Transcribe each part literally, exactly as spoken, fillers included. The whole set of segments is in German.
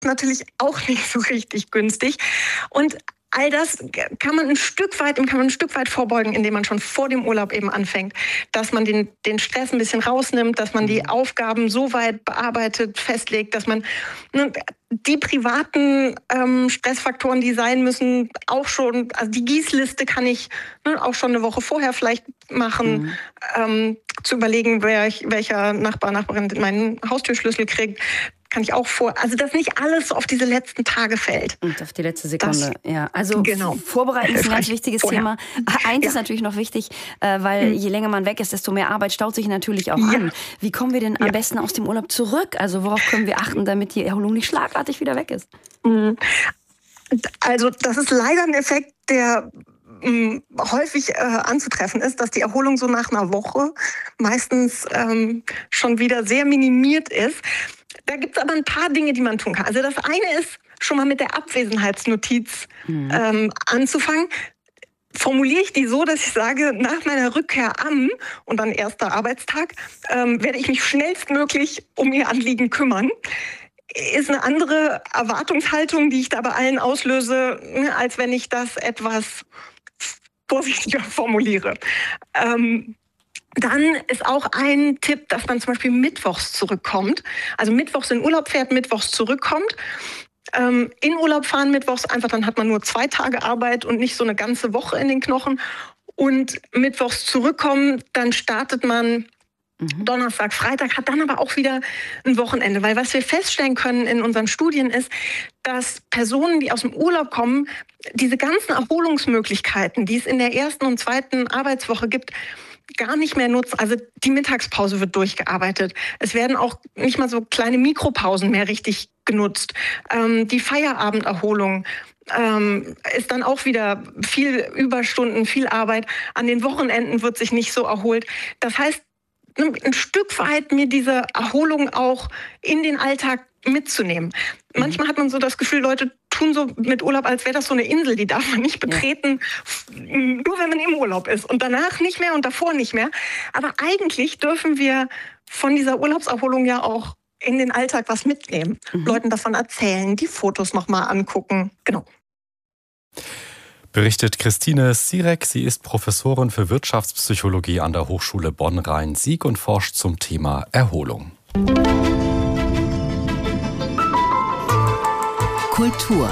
natürlich auch nicht so richtig günstig. Und all das kann man ein Stück weit, kann man ein Stück weit vorbeugen, indem man schon vor dem Urlaub eben anfängt, dass man den, den Stress ein bisschen rausnimmt, dass man die Aufgaben so weit bearbeitet, festlegt, dass man ne, die privaten ähm, Stressfaktoren, die sein müssen, auch schon, also die Gießliste kann ich ne, auch schon eine Woche vorher vielleicht machen, mhm. ähm, zu überlegen, wer ich, welcher Nachbar, Nachbarin meinen Haustürschlüssel kriegt. Kann ich auch vor, also dass nicht alles so auf diese letzten Tage fällt. Und auf die letzte Sekunde, das, ja. Also genau. Vorbereiten ist ein ganz wichtiges vorher. Thema. Eins ja. ist natürlich noch wichtig, weil mhm. je länger man weg ist, desto mehr Arbeit staut sich natürlich auch ja. an. Wie kommen wir denn am ja. besten aus dem Urlaub zurück? Also worauf können wir achten, damit die Erholung nicht schlagartig wieder weg ist? Also das ist leider ein Effekt, der mh, häufig äh, anzutreffen ist, dass die Erholung so nach einer Woche meistens ähm, schon wieder sehr minimiert ist. Da gibt es aber ein paar Dinge, die man tun kann. Also das eine ist, schon mal mit der Abwesenheitsnotiz mhm. ähm, anzufangen. Formuliere ich die so, dass ich sage, nach meiner Rückkehr am und dann erster Arbeitstag ähm, werde ich mich schnellstmöglich um Ihr Anliegen kümmern. Ist eine andere Erwartungshaltung, die ich da bei allen auslöse, als wenn ich das etwas vorsichtiger formuliere. Ähm, Dann ist auch ein Tipp, dass man zum Beispiel mittwochs zurückkommt. Also mittwochs in Urlaub fährt, mittwochs zurückkommt. Ähm, in Urlaub fahren mittwochs einfach, dann hat man nur zwei Tage Arbeit und nicht so eine ganze Woche in den Knochen. Und mittwochs zurückkommen, dann startet man mhm. Donnerstag, Freitag, hat dann aber auch wieder ein Wochenende. Weil was wir feststellen können in unseren Studien ist, dass Personen, die aus dem Urlaub kommen, diese ganzen Erholungsmöglichkeiten, die es in der ersten und zweiten Arbeitswoche gibt, gar nicht mehr nutzen. Also die Mittagspause wird durchgearbeitet. Es werden auch nicht mal so kleine Mikropausen mehr richtig genutzt. Ähm, die Feierabenderholung ähm, ist dann auch wieder viel Überstunden, viel Arbeit. An den Wochenenden wird sich nicht so erholt. Das heißt, ein Stück weit mir diese Erholung auch in den Alltag mitzunehmen. Manchmal hat man so das Gefühl, Leute tun so mit Urlaub, als wäre das so eine Insel, die darf man nicht betreten, ja. nur wenn man im Urlaub ist und danach nicht mehr und davor nicht mehr. Aber eigentlich dürfen wir von dieser Urlaubserholung ja auch in den Alltag was mitnehmen. Mhm. Leuten davon erzählen, die Fotos nochmal angucken. Genau. Berichtet Christine Sirek. Sie ist Professorin für Wirtschaftspsychologie an der Hochschule Bonn-Rhein-Sieg und forscht zum Thema Erholung. Kultur.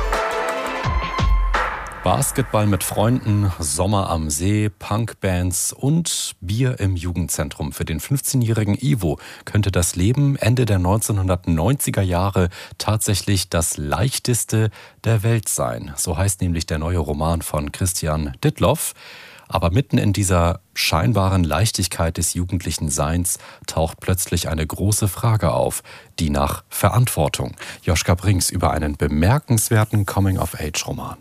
Basketball mit Freunden, Sommer am See, Punkbands und Bier im Jugendzentrum. Für den fünfzehnjährigen Ivo könnte das Leben Ende der neunzehnhundertneunziger Jahre tatsächlich das leichteste der Welt sein. So heißt nämlich der neue Roman von Christian Ditloff. Aber mitten in dieser scheinbaren Leichtigkeit des jugendlichen Seins taucht plötzlich eine große Frage auf, die nach Verantwortung. Joschka Brinks über einen bemerkenswerten Coming-of-Age-Roman.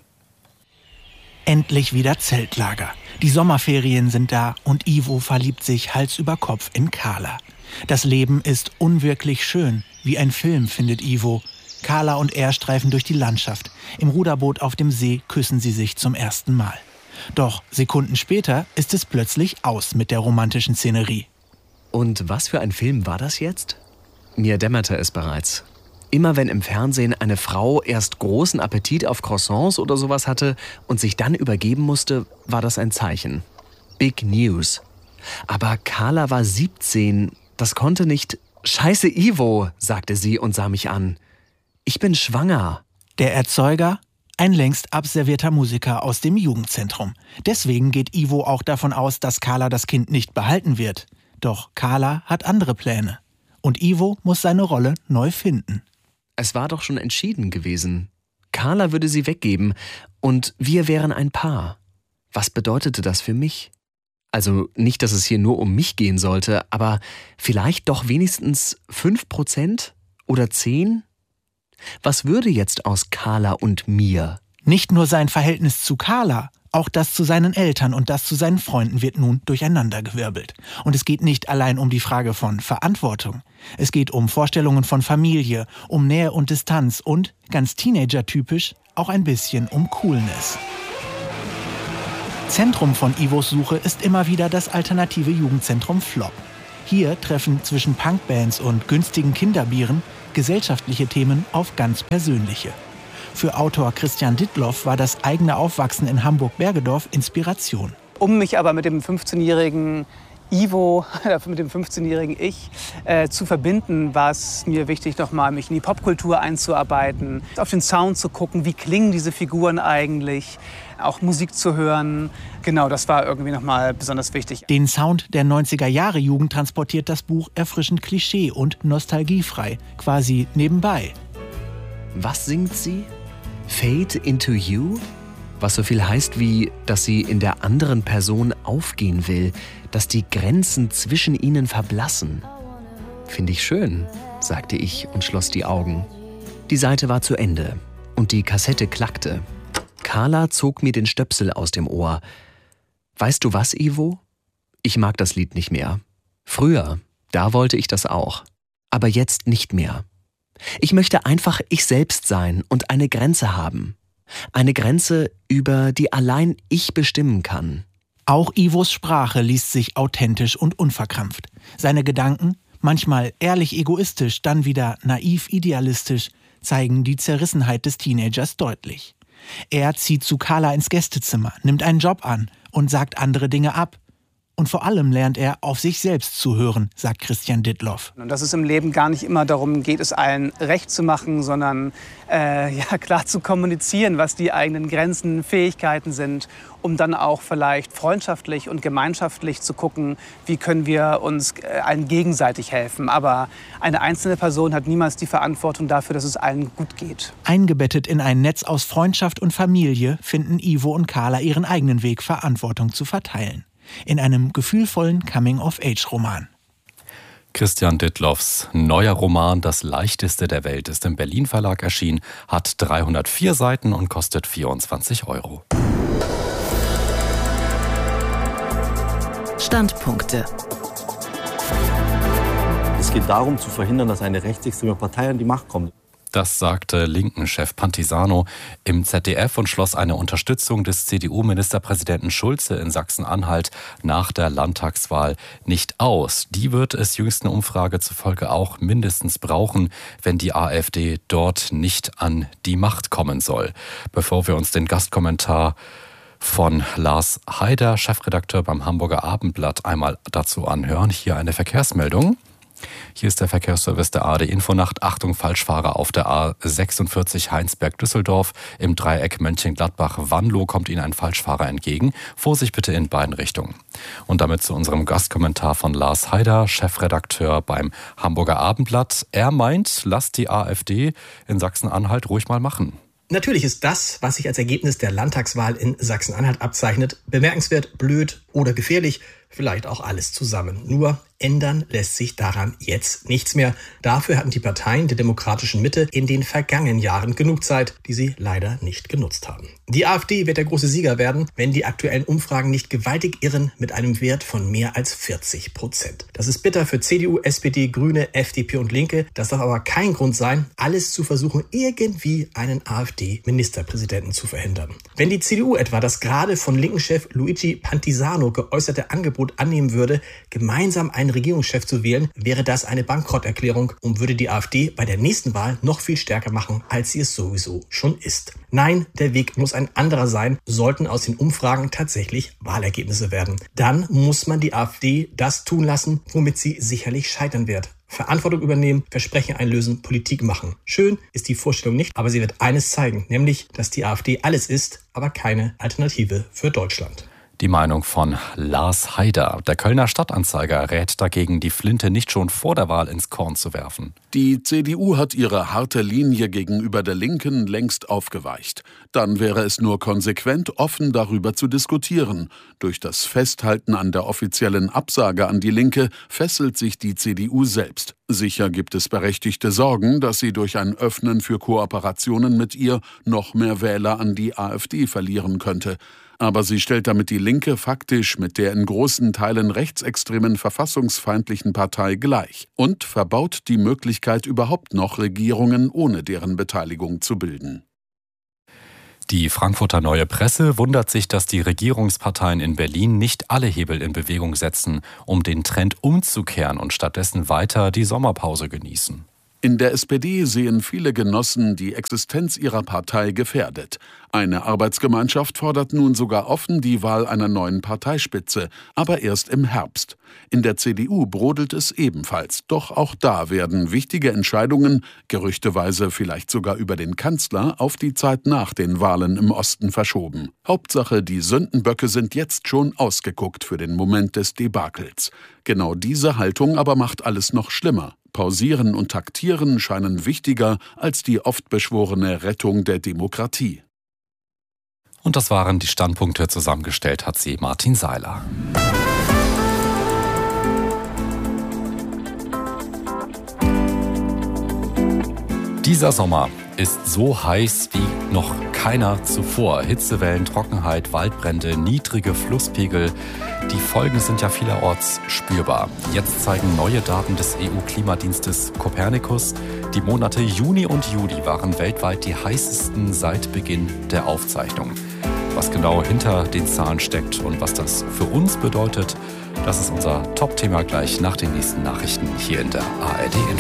Endlich wieder Zeltlager. Die Sommerferien sind da und Ivo verliebt sich Hals über Kopf in Carla. Das Leben ist unwirklich schön, wie ein Film, findet Ivo. Carla und er streifen durch die Landschaft. Im Ruderboot auf dem See küssen sie sich zum ersten Mal. Doch Sekunden später ist es plötzlich aus mit der romantischen Szenerie. Und was für ein Film war das jetzt? Mir dämmerte es bereits. Immer wenn im Fernsehen eine Frau erst großen Appetit auf Croissants oder sowas hatte und sich dann übergeben musste, war das ein Zeichen. Big News. Aber Carla war siebzehn. Das konnte nicht... Scheiße, Ivo, sagte sie und sah mich an. Ich bin schwanger. Der Erzeuger? Ein längst abservierter Musiker aus dem Jugendzentrum. Deswegen geht Ivo auch davon aus, dass Carla das Kind nicht behalten wird. Doch Carla hat andere Pläne. Und Ivo muss seine Rolle neu finden. Es war doch schon entschieden gewesen. Carla würde sie weggeben und wir wären ein Paar. Was bedeutete das für mich? Also nicht, dass es hier nur um mich gehen sollte, aber vielleicht doch wenigstens fünf Prozent oder zehn? Was würde jetzt aus Carla und mir? Nicht nur sein Verhältnis zu Carla, auch das zu seinen Eltern und das zu seinen Freunden wird nun durcheinandergewirbelt. Und es geht nicht allein um die Frage von Verantwortung. Es geht um Vorstellungen von Familie, um Nähe und Distanz und, ganz Teenager-typisch, auch ein bisschen um Coolness. Zentrum von Ivos Suche ist immer wieder das alternative Jugendzentrum Flop. Hier treffen zwischen Punkbands und günstigen Kinderbieren gesellschaftliche Themen auf ganz persönliche. Für Autor Christian Dittloff war das eigene Aufwachsen in Hamburg-Bergedorf Inspiration. Um mich aber mit dem fünfzehnjährigen Ivo, mit dem fünfzehnjährigen Ich, äh, zu verbinden, war es mir wichtig, nochmal mich in die Popkultur einzuarbeiten, auf den Sound zu gucken, wie klingen diese Figuren eigentlich, auch Musik zu hören. Genau, das war irgendwie nochmal besonders wichtig. Den Sound der neunziger-Jahre-Jugend transportiert das Buch erfrischend klischee- und nostalgiefrei, quasi nebenbei. Was singt sie? Fade into you? Was so viel heißt wie, dass sie in der anderen Person aufgehen will, dass die Grenzen zwischen ihnen verblassen. Finde ich schön, sagte ich und schloss die Augen. Die Seite war zu Ende und die Kassette klackte. Carla zog mir den Stöpsel aus dem Ohr. Weißt du was, Ivo? Ich mag das Lied nicht mehr. Früher, da wollte ich das auch. Aber jetzt nicht mehr. Ich möchte einfach ich selbst sein und eine Grenze haben. Eine Grenze, über die allein ich bestimmen kann. Auch Ivos Sprache liest sich authentisch und unverkrampft. Seine Gedanken, manchmal ehrlich egoistisch, dann wieder naiv idealistisch, zeigen die Zerrissenheit des Teenagers deutlich. Er zieht zu Carla ins Gästezimmer, nimmt einen Job an und sagt andere Dinge ab. Und vor allem lernt er, auf sich selbst zu hören, sagt Christian Dittloff. Und dass es im Leben gar nicht immer darum geht, es allen recht zu machen, sondern äh, ja, klar zu kommunizieren, was die eigenen Grenzen, Fähigkeiten sind, um dann auch vielleicht freundschaftlich und gemeinschaftlich zu gucken, wie können wir uns äh, allen gegenseitig helfen. Aber eine einzelne Person hat niemals die Verantwortung dafür, dass es allen gut geht. Eingebettet in ein Netz aus Freundschaft und Familie finden Ivo und Carla ihren eigenen Weg, Verantwortung zu verteilen. In einem gefühlvollen Coming-of-Age-Roman. Christian Dittloffs neuer Roman Das leichteste der Welt ist im Berlin Verlag erschienen, hat dreihundertvier Seiten und kostet vierundzwanzig Euro. Standpunkte. Es geht darum, zu verhindern, dass eine rechtsextreme Partei an die Macht kommt. Das sagte Linken-Chef Pantisano im Z D F und schloss eine Unterstützung des C D U-Ministerpräsidenten Schulze in Sachsen-Anhalt nach der Landtagswahl nicht aus. Die wird es jüngsten Umfrage zufolge auch mindestens brauchen, wenn die AfD dort nicht an die Macht kommen soll. Bevor wir uns den Gastkommentar von Lars Haider, Chefredakteur beim Hamburger Abendblatt, einmal dazu anhören, hier eine Verkehrsmeldung. Hier ist der Verkehrsservice der A R D Infonacht. Achtung, Falschfahrer auf der A sechsundvierzig Heinsberg-Düsseldorf. Im Dreieck Mönchengladbach-Wanlo kommt Ihnen ein Falschfahrer entgegen. Vorsicht bitte in beiden Richtungen. Und damit zu unserem Gastkommentar von Lars Haider, Chefredakteur beim Hamburger Abendblatt. Er meint, lasst die AfD in Sachsen-Anhalt ruhig mal machen. Natürlich ist das, was sich als Ergebnis der Landtagswahl in Sachsen-Anhalt abzeichnet, bemerkenswert, blöd oder gefährlich, vielleicht auch alles zusammen. Nur ändern lässt sich daran jetzt nichts mehr. Dafür hatten die Parteien der demokratischen Mitte in den vergangenen Jahren genug Zeit, die sie leider nicht genutzt haben. Die AfD wird der große Sieger werden, wenn die aktuellen Umfragen nicht gewaltig irren mit einem Wert von mehr als vierzig Prozent. Das ist bitter für C D U, S P D, Grüne, F D P und Linke. Das darf aber kein Grund sein, alles zu versuchen, irgendwie einen AfD-Ministerpräsidenten zu verhindern. Wenn die C D U etwa das gerade von Linken-Chef Luigi Pantisano geäußerte Angebot annehmen würde, gemeinsam einen Regierungschef zu wählen, wäre das eine Bankrotterklärung und würde die AfD bei der nächsten Wahl noch viel stärker machen, als sie es sowieso schon ist. Nein, der Weg muss ein anderer sein, sollten aus den Umfragen tatsächlich Wahlergebnisse werden. Dann muss man die AfD das tun lassen, womit sie sicherlich scheitern wird. Verantwortung übernehmen, Versprechen einlösen, Politik machen. Schön ist die Vorstellung nicht, aber sie wird eines zeigen, nämlich, dass die AfD alles ist, aber keine Alternative für Deutschland. Die Meinung von Lars Haider. Der Kölner Stadtanzeiger rät dagegen, die Flinte nicht schon vor der Wahl ins Korn zu werfen. Die C D U hat ihre harte Linie gegenüber der Linken längst aufgeweicht. Dann wäre es nur konsequent, offen darüber zu diskutieren. Durch das Festhalten an der offiziellen Absage an die Linke fesselt sich die C D U selbst. Sicher gibt es berechtigte Sorgen, dass sie durch ein Öffnen für Kooperationen mit ihr noch mehr Wähler an die AfD verlieren könnte. Aber sie stellt damit die Linke faktisch mit der in großen Teilen rechtsextremen verfassungsfeindlichen Partei gleich und verbaut die Möglichkeit, überhaupt noch Regierungen ohne deren Beteiligung zu bilden. Die Frankfurter Neue Presse wundert sich, dass die Regierungsparteien in Berlin nicht alle Hebel in Bewegung setzen, um den Trend umzukehren und stattdessen weiter die Sommerpause genießen. In der S P D sehen viele Genossen die Existenz ihrer Partei gefährdet. Eine Arbeitsgemeinschaft fordert nun sogar offen die Wahl einer neuen Parteispitze, aber erst im Herbst. In der C D U brodelt es ebenfalls, doch auch da werden wichtige Entscheidungen, gerüchteweise vielleicht sogar über den Kanzler, auf die Zeit nach den Wahlen im Osten verschoben. Hauptsache, die Sündenböcke sind jetzt schon ausgeguckt für den Moment des Debakels. Genau diese Haltung aber macht alles noch schlimmer. Pausieren und Taktieren scheinen wichtiger als die oft beschworene Rettung der Demokratie. Und das waren die Standpunkte, zusammengestellt hat sie Martin Seiler. Dieser Sommer ist so heiß wie noch keiner zuvor. Hitzewellen, Trockenheit, Waldbrände, niedrige Flusspegel. Die Folgen sind ja vielerorts spürbar. Jetzt zeigen neue Daten des E U-Klimadienstes Copernicus, die Monate Juni und Juli waren weltweit die heißesten seit Beginn der Aufzeichnung. Was genau hinter den Zahlen steckt und was das für uns bedeutet, das ist unser Top-Thema gleich nach den nächsten Nachrichten hier in der A R D Info.